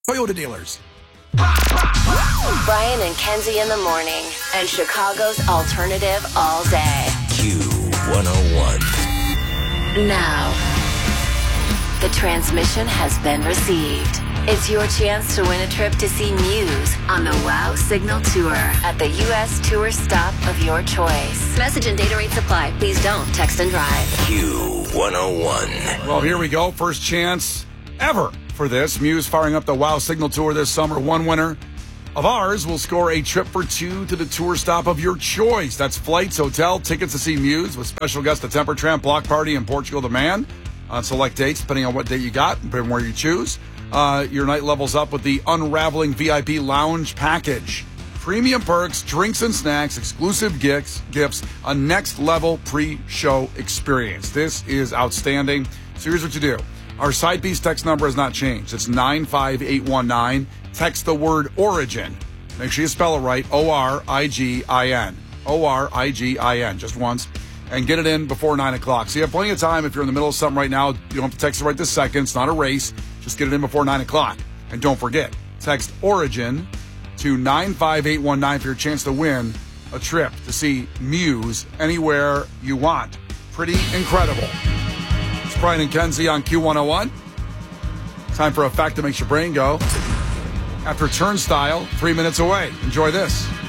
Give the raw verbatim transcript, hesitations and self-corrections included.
Toyota dealers. Brian and Kenzie in the morning, and Chicago's alternative all day. Q one oh one. Now, the transmission has been received. It's your chance to win a trip to see Muse on the WOW Signal Tour at the U S tour stop of your choice. Message and data rates apply. Please don't text and drive. Q one oh one. Well, here we go. First chance ever for this. Muse firing up the WOW Signal Tour this summer. One winner of ours will score a trip for two to the tour stop of your choice. That's flights, hotel, tickets to see Muse with special guest the Temper Tramp block party in Portugal the Man on select dates, depending on what date you got and where you choose. Uh, your night levels up with the Unraveling V I P Lounge Package. Premium perks, drinks and snacks, exclusive gifts, gifts, a next-level pre-show experience. This is outstanding. So here's what you do. Our side piece text number has not changed. It's nine five eight one nine. Text the word ORIGIN. Make sure you spell it right, O R I G I N. O R I G I N, just once. And get it in before nine o'clock. So you have plenty of time. If you're in the middle of something right now, you don't have to text it right this second. It's not a race. Just get it in before nine o'clock. And don't forget, text ORIGIN to nine five eight one nine for your chance to win a trip to see Muse anywhere you want. Pretty incredible. It's Brian and Kenzie on Q one oh one. Time for a fact that makes your brain go. After Turnstile, three minutes away. Enjoy this.